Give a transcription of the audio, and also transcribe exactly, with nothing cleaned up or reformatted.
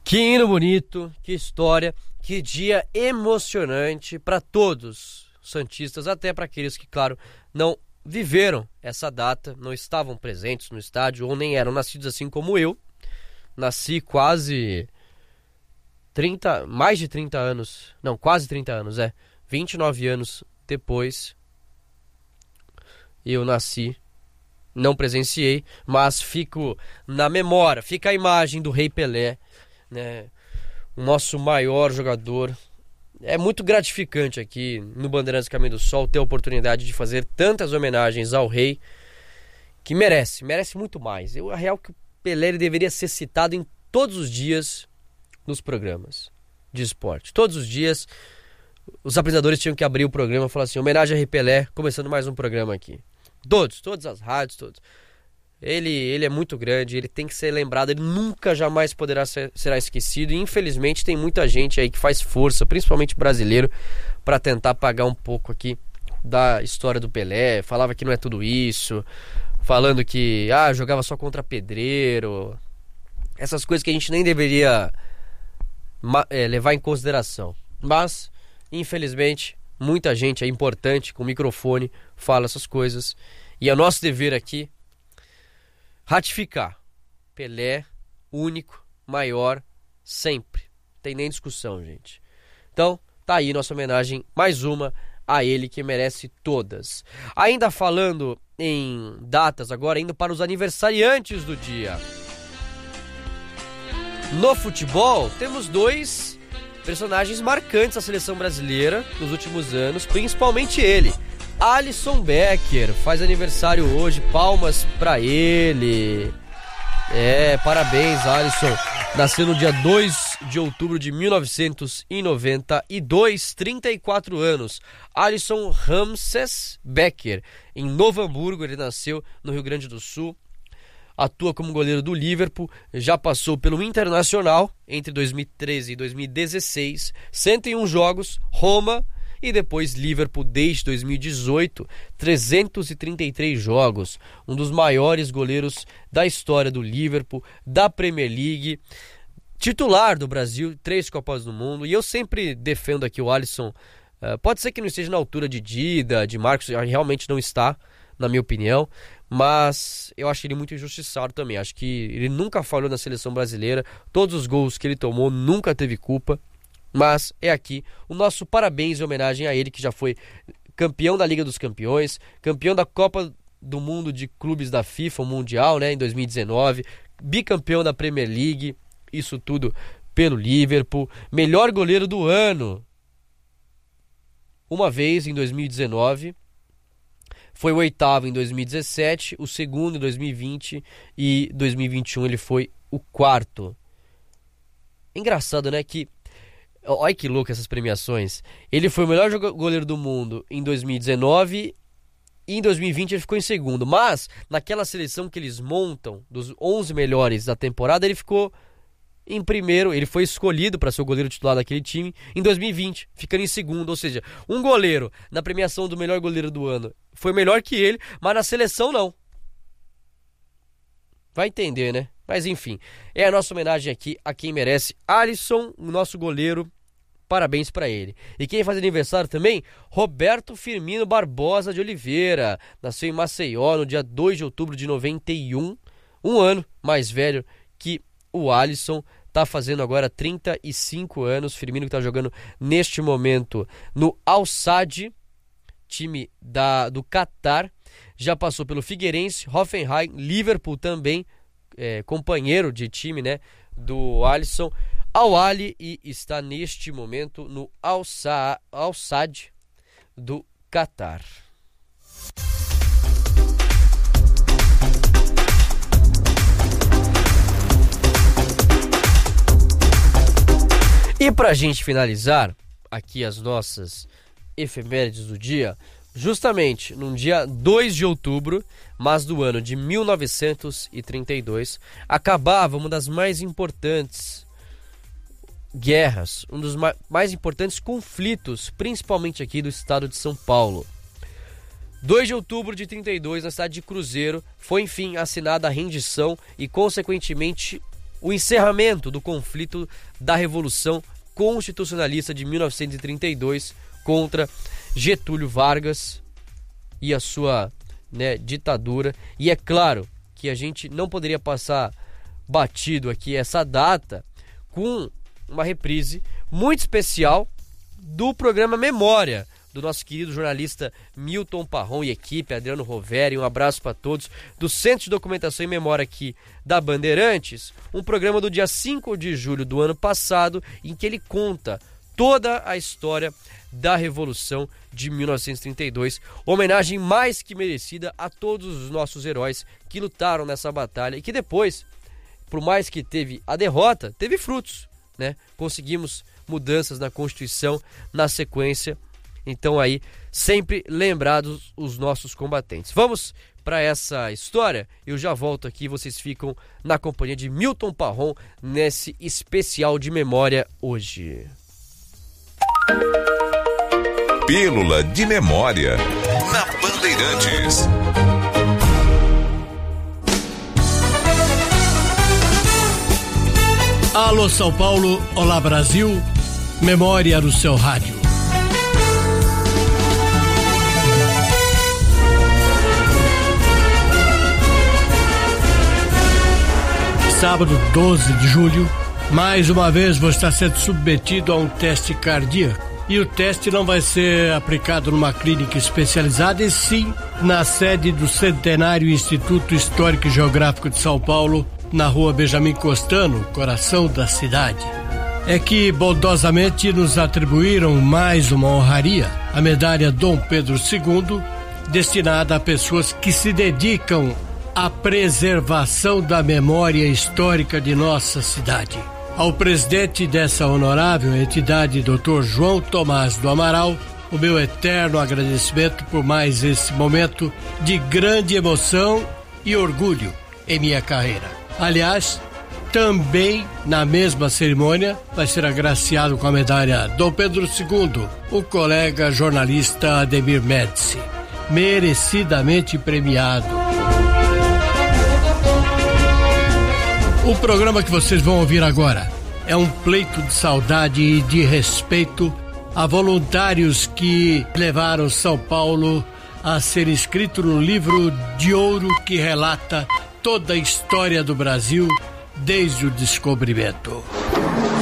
Que hino bonito, que história, que dia emocionante para todos os santistas, até para aqueles que, claro, não viveram essa data, não estavam presentes no estádio ou nem eram nascidos assim como eu. Nasci quase trinta, mais de trinta anos, não, quase trinta anos, é, vinte e nove anos depois eu nasci. Não presenciei, mas fico na memória, fica a imagem do Rei Pelé, né? O nosso maior jogador. É muito gratificante aqui no Bandeirantes Caminho do Sol ter a oportunidade de fazer tantas homenagens ao Rei, que merece, merece muito mais. Eu, a real que o Pelé ele deveria ser citado em todos os dias nos programas de esporte. Todos os dias os apresentadores tinham que abrir o programa e falar assim: homenagem a Rei Pelé, começando mais um programa aqui. Todos, todas as rádios, todos. Ele, ele é muito grande, ele tem que ser lembrado, ele nunca jamais poderá ser será esquecido. E infelizmente tem muita gente aí que faz força, principalmente brasileiro, para tentar apagar um pouco aqui da história do Pelé. Falava que não é tudo isso, falando que ah, jogava só contra pedreiro. Essas coisas que a gente nem deveria é, levar em consideração. Mas, infelizmente, muita gente é importante com microfone fala essas coisas, e é nosso dever aqui ratificar: Pelé, único, maior, sempre. Não tem nem discussão, gente. Então, tá aí nossa homenagem, mais uma a ele, que merece todas. Ainda falando em datas agora, indo para os aniversariantes do dia. No futebol, temos dois personagens marcantes da seleção brasileira nos últimos anos, principalmente ele. Alisson Becker faz aniversário hoje, palmas pra ele. É, parabéns, Alisson. Nasceu no dia dois de outubro de mil novecentos e noventa e dois, trinta e quatro anos. Alisson Ramses Becker, em Novo Hamburgo, ele nasceu no Rio Grande do Sul. Atua como goleiro do Liverpool, já passou pelo Internacional entre dois mil e treze e dois mil e dezesseis, cento e um jogos, Roma, e depois Liverpool desde dois mil e dezoito, trezentos e trinta e três jogos, um dos maiores goleiros da história do Liverpool, da Premier League, titular do Brasil, três Copas do Mundo. E eu sempre defendo aqui o Alisson, uh, pode ser que não esteja na altura de Dida, de Marcos, realmente não está, na minha opinião, mas eu acho ele muito injustiçado também. Acho que ele nunca falhou na seleção brasileira, todos os gols que ele tomou nunca teve culpa. Mas é aqui o nosso parabéns e homenagem a ele, que já foi campeão da Liga dos Campeões, campeão da Copa do Mundo de Clubes da FIFA, o Mundial, né, em dois mil e dezenove, bicampeão da Premier League, isso tudo pelo Liverpool, melhor goleiro do ano, uma vez em dois mil e dezenove, foi o oitavo em dois mil e dezessete, o segundo em dois mil e vinte e dois mil e vinte e um ele foi o quarto. Engraçado, né, que olha que louco essas premiações. Ele foi o melhor goleiro do mundo em dois mil e dezenove e em dois mil e vinte ele ficou em segundo. Mas naquela seleção que eles montam, dos onze melhores da temporada, ele ficou em primeiro. Ele foi escolhido para ser o goleiro titular daquele time em dois mil e vinte, ficando em segundo. Ou seja, um goleiro na premiação do melhor goleiro do ano foi melhor que ele, mas na seleção não. Vai entender, né? Mas enfim, é a nossa homenagem aqui a quem merece. Alisson, o nosso goleiro, parabéns pra ele. E quem faz aniversário também? Roberto Firmino Barbosa de Oliveira. Nasceu em Maceió no dia dois de outubro de noventa e um. Um ano mais velho que o Alisson. Tá fazendo agora trinta e cinco anos. Firmino que tá jogando neste momento no Al Sadd, time da, do Catar. Já passou pelo Figueirense, Hoffenheim, Liverpool também, é, companheiro de time, né, do Alisson, Al Ahly, e está neste momento no Al Sadd do Catar. E pra gente finalizar aqui as nossas efemérides do dia, justamente num dia dois de outubro, mas do ano de mil novecentos e trinta e dois, acabava uma das mais importantes guerras, um dos mais importantes conflitos, principalmente aqui do estado de São Paulo. dois de outubro de trinta e dois, na cidade de Cruzeiro, foi enfim assinada a rendição e, consequentemente, o encerramento do conflito da Revolução Constitucionalista de mil novecentos e trinta e dois contra Getúlio Vargas e a sua, né, ditadura. E é claro que a gente não poderia passar batido aqui essa data com uma reprise muito especial do programa Memória, do nosso querido jornalista Milton Parron e equipe, Adriano Roveri. Um abraço para todos do Centro de Documentação e Memória aqui da Bandeirantes, um programa do dia cinco de julho do ano passado, em que ele conta toda a história da Revolução de mil novecentos e trinta e dois, homenagem mais que merecida a todos os nossos heróis que lutaram nessa batalha e que depois, por mais que teve a derrota, teve frutos, né? Conseguimos mudanças na Constituição na sequência. Então aí, sempre lembrados os nossos combatentes. Vamos para essa história? Eu já volto aqui, vocês ficam na companhia de Milton Parron nesse especial de memória hoje. Pílula de Memória na Bandeirantes. Alô São Paulo, olá Brasil, memória no seu rádio. Sábado doze de julho, mais uma vez você está sendo submetido a um teste cardíaco. E o teste não vai ser aplicado numa clínica especializada, e sim na sede do Centenário Instituto Histórico e Geográfico de São Paulo, na rua Benjamin Costano, coração da cidade. É que bondosamente nos atribuíram mais uma honraria, a medalha Dom Pedro segundo, destinada a pessoas que se dedicam à preservação da memória histórica de nossa cidade. Ao presidente dessa honorável entidade, doutor João Tomás do Amaral, o meu eterno agradecimento por mais esse momento de grande emoção e orgulho em minha carreira. Aliás, também na mesma cerimônia vai ser agraciado com a medalha Dom Pedro segundo o colega jornalista Ademir Médici, merecidamente premiado. O programa que vocês vão ouvir agora é um pleito de saudade e de respeito a voluntários que levaram São Paulo a ser inscrito no livro de ouro que relata toda a história do Brasil desde o descobrimento.